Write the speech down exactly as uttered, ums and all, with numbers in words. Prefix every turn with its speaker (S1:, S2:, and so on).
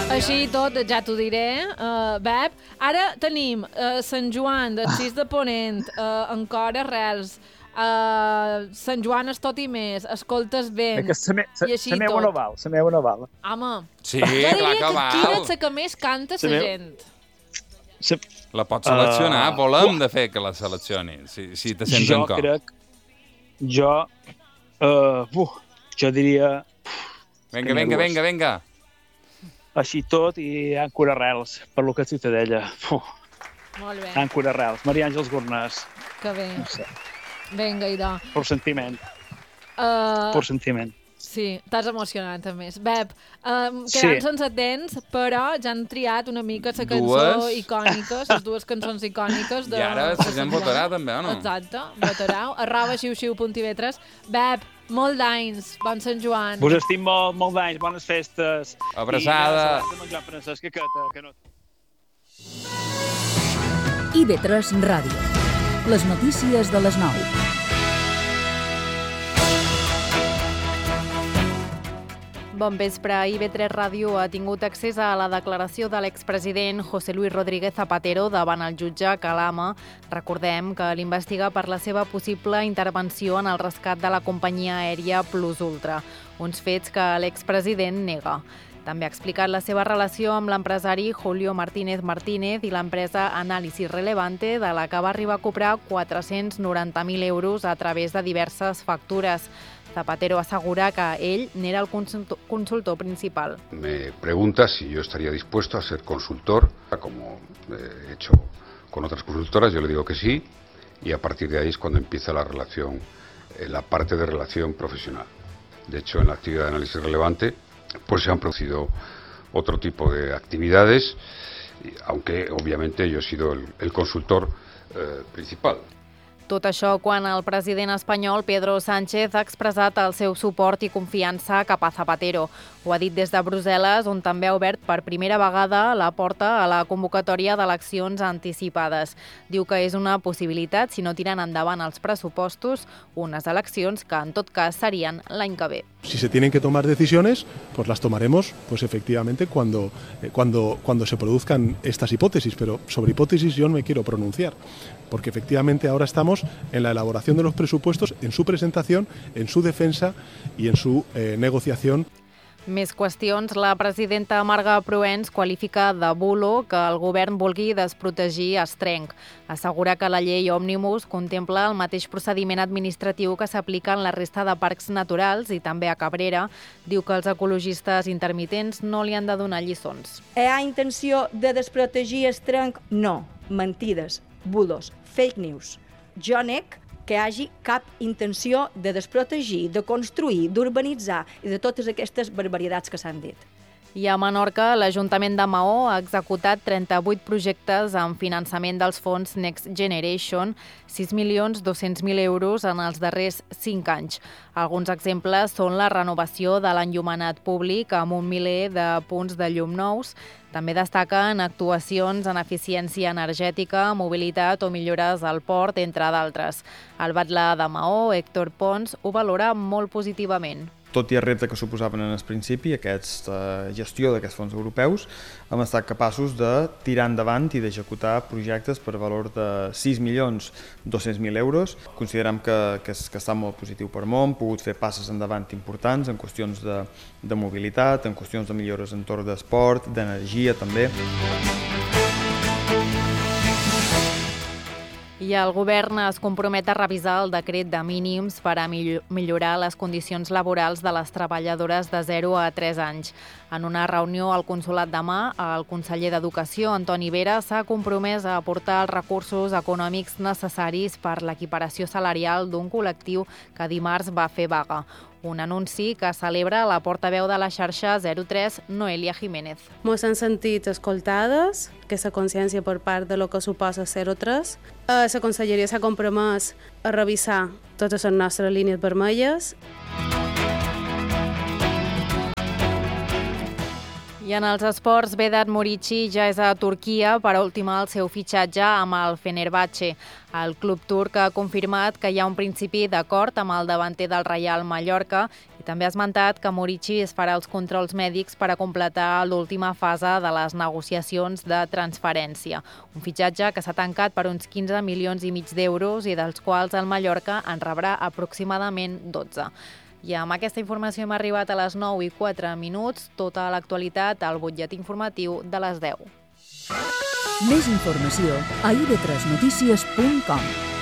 S1: Així tot, ja t'ho diré, uh, Beb. Ara tenim uh, Sant Joan, del sis de Ponent, uh, encara Rels, uh, Sant Joan és tot i més, escoltes vent,
S2: que se me, se,
S1: i així
S2: se meu
S1: tot.
S2: no val, se meu no val.
S1: Home,
S3: Sí,
S1: jo
S3: clar
S1: diria
S3: que
S1: que
S3: val.
S1: quina és la que més canta
S2: Se
S1: la
S2: meu-
S1: gent.
S2: Se,
S3: La pots seleccionar,
S2: Uh,
S3: volem de fer que la seleccioni, si, si te sents
S2: jo
S3: en cor.
S2: crec... Jo... Uh, uf, jo diria...
S3: Vinga, vinga, vinga, vinga.
S2: Així tot i Àncora Rels, per lo que et Ciutadella. Uf,
S1: Molt bé,
S2: Àncora Rels, Maria Àngels Gornàs.
S1: que bé.
S2: No sé,
S1: Vinga, idò.
S2: per sentiment,
S1: Uh,
S2: per sentiment.
S1: sí, t'has emocionat a més. Beb, um,
S2: Sí.
S1: quedant sense temps, però ja han triat una mica la cançó
S3: Dues.
S1: icònica, les dues cançons icòniques de...
S3: I ara
S1: de
S3: la
S1: Sant
S3: gent
S1: Joan.
S3: votarà també, o no?
S1: Exacte, votareu. Arroba xiu-xiu punt i ve tres. Beb, molt d'anys, bon Sant Joan.
S2: Vos estim molt, molt d'anys, bones festes.
S3: Abraçada.
S2: I ja, Joan Francesc, que, que, que no...
S4: I ve tres Ràdio. Les notícies de les nou.
S5: Bon vespre. I ve tres Ràdio ha tingut accés a la declaració de l'expresident José Luis Rodríguez Zapatero davant el jutge Calama. Recordem que l'investiga per la seva possible intervenció en el rescat de la companyia aèria Plus Ultra, uns fets que l'expresident nega. També ha explicat la seva relació amb l'empresari Julio Martínez Martínez i l'empresa Anàlisi Relevante, de la que va arribar a cobrar quatre-cents noranta mil euros a través de diverses factures. Zapatero asegura que ell n'era el consultor, consultor principal.
S6: Me pregunta si yo estaría dispuesto a ser consultor, como he hecho con otras consultoras. Yo le digo que sí, y a partir de ahí es cuando empieza la relación, eh, la parte de relación profesional. De hecho, en la actividad de análisis relevante, pues se han producido otro tipo de actividades, aunque obviamente yo he sido el, el consultor eh, principal.
S5: Tot això quan el president espanyol Pedro Sánchez ha expressat el seu suport i confiança cap a Zapatero. Ho ha dit des de Brussel·les, on també ha obert per primera vegada la porta a la convocatòria d'eleccions anticipades. Diu que és una possibilitat si no tiren endavant els pressupostos, unes eleccions que en tot cas serien l'any que ve.
S7: Si se tienen que tomar decisiones, pues las tomaremos, pues efectivamente cuando, eh, cuando, cuando se produzcan estas hipótesis, pero sobre hipótesis yo no me quiero pronunciar, porque efectivamente ahora estamos en la elaboración de los presupuestos, en su presentación, en su defensa y en su eh, negociación.
S5: Més qüestions. La presidenta Marga Proens qualifica de bulo que el govern vulgui desprotegir Estrenc. Assegura que la llei Òmnibus contempla el mateix procediment administratiu que s'aplica en la resta de parcs naturals i també a Cabrera. Diu que els ecologistes intermitents no li han de donar lliçons.
S8: Hi ha intenció de desprotegir Estrenc? No. Mentides, bulos, fake news. Jo nec que hi hagi cap intenció de desprotegir, de construir, d'urbanitzar i de totes aquestes barbaritats que s'han dit.
S5: I a Menorca, l'Ajuntament de Maó ha executat trenta-vuit projectes amb finançament dels fons Next Generation, sis milions dos-cents mil euros en els darrers cinc anys. Alguns exemples són la renovació de l'enllumenat públic amb un miler de punts de llum nous. També destaquen actuacions en eficiència energètica, mobilitat o millores al port, entre d'altres. El batlà de Maó, Héctor Pons, ho valora molt positivament.
S9: Tot i el repte que suposaven en el principi, aquesta gestió d'aquests fons europeus, hem estat capaços de tirar endavant i d'executar projectes per valor de sis milions dos-cents mil euros. Considerem que, que, que està molt positiu per món, hem pogut fer passes endavant importants en qüestions de, de mobilitat, en qüestions de millores en torn d'esport, d'energia també.
S5: I el govern es compromet a revisar el decret de mínims per a millorar les condicions laborals de les treballadores de zero a tres anys. En una reunió al Consolat de Mar, el conseller d'Educació, Antoni Vera, s'ha compromès a aportar els recursos econòmics necessaris per l'equiparació salarial d'un col·lectiu que dimarts va fer vaga. Un anunci que celebra la portaveu de la xarxa zero tres, Noelia Jiménez.
S10: Ens hem sentit escoltades, que és la consciència per part de lo que suposa zero tres. La Conselleria s'ha compromès a revisar totes les nostres línies vermelles.
S5: I en els esports, Vedat Murici ja és a Turquia per ultimar el seu fitxatge amb el Fenerbahçe. El club turc ha confirmat que hi ha un principi d'acord amb el davanter del Reial Mallorca I també ha esmentat que Morici es farà els controls mèdics per a completar l'última fase de les negociacions de transferència. Un fitxatge que s'ha tancat per uns quinze milions i mig d'euros i dels quals el Mallorca en rebrà aproximadament dotze. I amb aquesta informació hem arribat a les nou i quatre minuts. Tota l'actualitat al butlletí informatiu de les deu.
S4: Més informació a i ve tres notícies punt com.